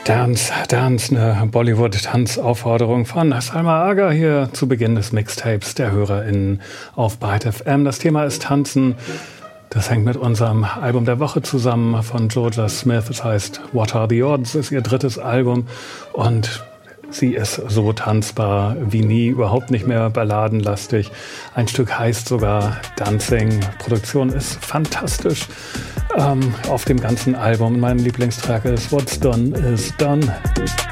Dance, eine Bollywood-Tanzaufforderung von Salma Agha hier zu Beginn des Mixtapes der HörerInnen auf Byte FM. Das Thema ist Tanzen. Das hängt mit unserem Album der Woche zusammen von Jorja Smith. Es heißt What Are the Odds? Das ist ihr drittes Album und sie ist so tanzbar wie nie, überhaupt nicht mehr balladenlastig. Ein Stück heißt sogar Dancing. Produktion ist fantastisch auf dem ganzen Album. Mein Lieblingstrack ist What's Done is Done.